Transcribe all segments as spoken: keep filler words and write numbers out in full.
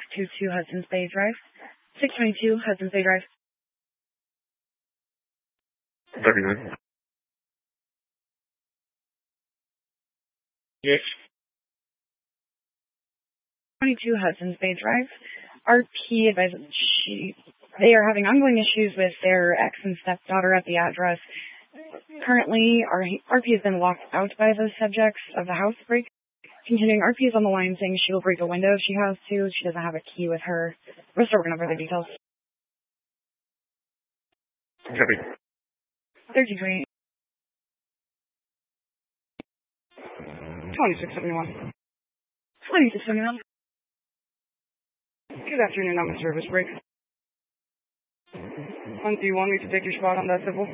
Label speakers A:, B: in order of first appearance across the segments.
A: twenty-two Hudson's Bay Drive. six twenty-two Hudson's Bay Drive.
B: thirty-nine. Yes.
A: twenty-two Hudson's Bay Drive. R P advises she they are having ongoing issues with their ex and stepdaughter at the address. Currently, our R P has been locked out by the subjects of the house break. Continuing, R P is on the line saying she will break a window if she has to. She doesn't have a key with her. We're still working over the details.
B: Copy.
A: thirteen twenty-eight. twenty-six seventy-one. twenty-six seventy-one. Good afternoon, I'm a service break. Um, do you want me to take your spot on that civil?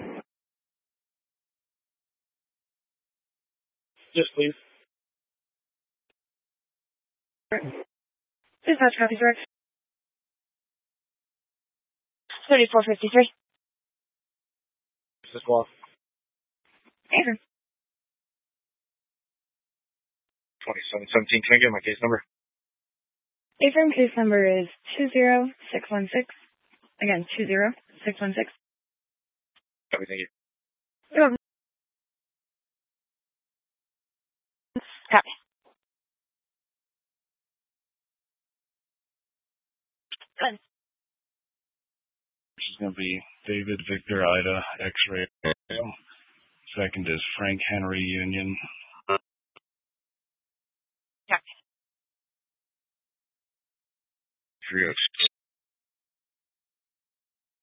B: Yes, please.
A: Dispatch copy, direct. thirty-four fifty-three.
B: This is Wall.
A: Andrew.
B: twenty-seven seventeen. Can I get my case number?
A: A-firm case number is two zero six one six. Again, two zero six one six.
B: Copy, thank you.
A: You're welcome. Copy. Good.
C: This is going to be David Victor Ida X-ray. Second is Frank Henry Union.
A: Copy.
B: three oh